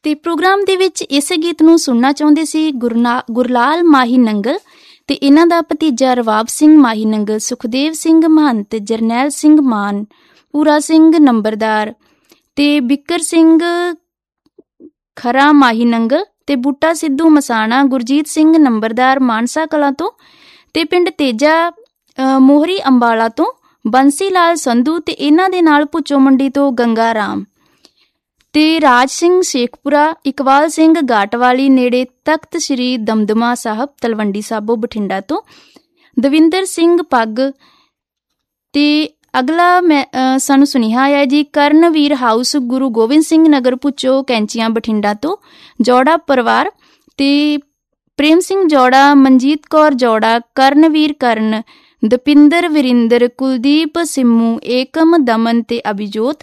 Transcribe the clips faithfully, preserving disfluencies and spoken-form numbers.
ਤੇ ਪ੍ਰੋਗਰਾਮ ਦੇ ਵਿੱਚ ਇਸ ਗੀਤ ਨੂੰ ਸੁਣਨਾ ਚਾਹੁੰਦੇ ਸੀ ਗੁਰਨਾ ਗੁਰਲਾਲ ਮਾਹੀ ਨੰਗਲ ਤੇ ਇਹਨਾਂ ਦਾ ਭਤੀਜਾ ਰਵਾਬ ਸਿੰਘ ਮਾਹੀ ਨੰਗਲ, ਸੁਖਦੇਵ ਸਿੰਘ ਮਹੰਤ, ਜਰਨੈਲ ਸਿੰਘ ਮਾਨ, ਪੂਰਾ ਸਿੰਘ ਨੰਬਰਦਾਰ ਤੇ ਬਿੱਕਰ ਸਿੰਘ ਖਰਾ ਮਾਹੀ ਨੰਗਲ ਤੇ ਬੂਟਾ ਸਿੱਧੂ ਮਸਾਣਾ, ਗੁਰਜੀਤ ਸਿੰਘ ਨੰਬਰਦਾਰ ਮਾਨਸਾ ਕਲਾਂ ਤੋਂ ਤੇ ਪਿੰਡ ਤੇਜਾ ਮੋਹਰੀ ਅੰਬਾਲਾ ਤੋਂ ਬੰਸੀ ਲਾਲ ਸੰਧੂ ਤੇ ਇਹਨਾਂ ਦੇ ਨਾਲ ਭੁੱਚੋ ਮੰਡੀ ਤੋਂ ਗੰਗਾ ਰਾਮ ਤੇ ਰਾਜ ਸਿੰਘ ਸ਼ੇਖਪੁਰਾ, ਇਕਬਾਲ ਸਿੰਘ ਗਾਟਵਾਲੀ ਨੇੜੇ ਤਖਤ ਸ੍ਰੀ ਦਮਦਮਾ ਸਾਹਿਬ ਤਲਵੰਡੀ ਸਾਬੋ ਬਠਿੰਡਾ ਤੋਂ, ਦਵਿੰਦਰ ਸਿੰਘ ਪੱਗ ਤੇ ਅਗਲਾ ਮੈਂ ਸਾਨੂੰ ਸੁਨੇਹਾ ਆਇਆ ਜੀ ਕਰਨਵੀਰ ਹਾਊਸ ਗੁਰੂ ਗੋਬਿੰਦ ਸਿੰਘ ਨਗਰ ਭੁੱਚੋ ਕੈਂਚੀਆਂ ਬਠਿੰਡਾ ਤੋਂ ਜੋੜਾ ਪਰਿਵਾਰ ਤੇ ਪ੍ਰੇਮ ਸਿੰਘ ਜੋੜਾ, ਮਨਜੀਤ ਕੌਰ ਜੋੜਾ, ਕਰਨਵੀਰ ਕਰਨ, ਦਪਿੰਦਰ ਵਰਿੰਦਰ, ਕੁਲਦੀਪ ਸਿੰਮੂ, ਏਕਮ ਦਮਨ ਤੇ ਅਭਿਜੋਤ।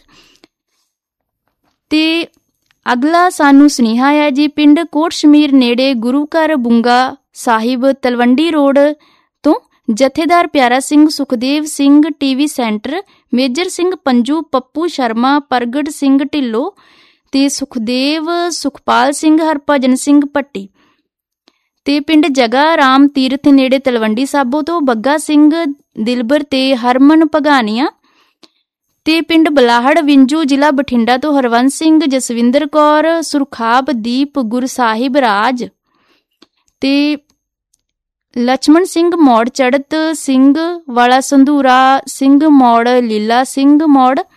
ਤੇ ਅਗਲਾ ਸਾਨੂੰ ਸੁਨੇਹਾ ਆਇਆ ਜੀ ਪਿੰਡ ਕੋਟ ਸ਼ਮੀਰ ਨੇੜੇ ਗੁਰੂ ਘਰ ਬੁੰਗਾ ਸਾਹਿਬ ਤਲਵੰਡੀ ਰੋਡ ਤੋਂ ਜਥੇਦਾਰ ਪਿਆਰਾ Singh, Sukhdev Singh, TV centre, major Singh ਪੰਜੂ, Pappu Sharma, ਪ੍ਰਗਟ ਸਿੰਘ ਢਿੱਲੋਂ ਤੇ ਸੁਖਦੇਵ, ਸੁਖਪਾਲ ਸਿੰਘ, ਹਰਭਜਨ ਸਿੰਘ ਭੱਟੀ ਤੇ ਪਿੰਡ ਜਗਾ ਰਾਮ ਤੀਰਥ ਨੇੜੇ ਤਲਵੰਡੀ ਸਾਬੋ ਤੋਂ ਬੱਗਾ ਸਿੰਘ, ਦਿਲਬਰ ਤੇ ਹਰਮਨ ਭਗਾਨੀਆਂ ਤੇ ਪਿੰਡ ਬਲਾਹੜ ਵਿੰਜੂ ਜ਼ਿਲ੍ਹਾ ਬਠਿੰਡਾ ਤੋਂ ਹਰਵੰਸ ਸਿੰਘ, ਜਸਵਿੰਦਰ ਕੌਰ, ਸੁਰਖਾਬ ਦੀਪ, ਗੁਰਸਾਹਿਬ ਰਾਜ ਤੇ ਲਛਮਣ ਸਿੰਘ ਮੌੜ, ਚੜਤ ਸਿੰਘ ਵਾਲਾ, ਸੰਧੂਰਾ ਸਿੰਘ ਮੌੜ, ਲੀਲਾ ਸਿੰਘ ਮੌੜ